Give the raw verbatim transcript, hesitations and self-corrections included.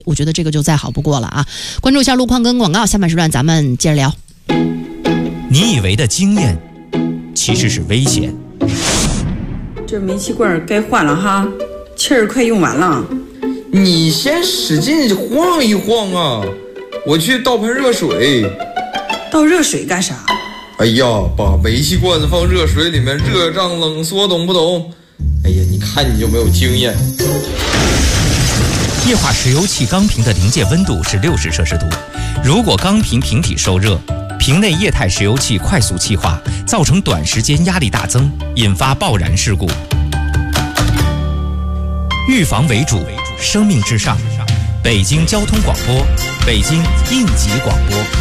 我觉得这个就再好不过了啊！关注一下路况跟广告，下半时段咱们接着聊。 你以为的经验，其实是危险。 这煤气罐该换了哈，气儿快用完了。 你先使劲晃一晃啊！我去倒盆热水。 倒热水干啥？ 哎呀，把煤气罐子放热水里面，热胀冷缩，懂不懂？哎呀，你看你就没有经验。 液化石油气钢瓶的临界温度是六十摄氏度，如果钢瓶瓶体受热，瓶内液态石油气快速气化，造成短时间压力大增，引发爆燃事故。预防为主，生命至上。北京交通广播，北京应急广播。